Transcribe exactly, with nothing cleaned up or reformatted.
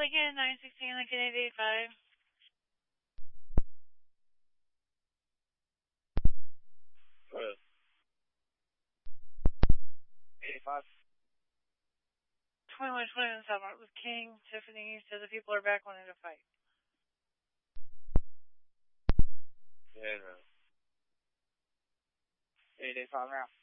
Lincoln nine sixteen, Lincoln eight eighty-five. Uh, eighty-five. twenty-one twenty-one South Martin Luther King. Tiffany says the people are back wanting to fight. Yeah, no. eight eighty-five route.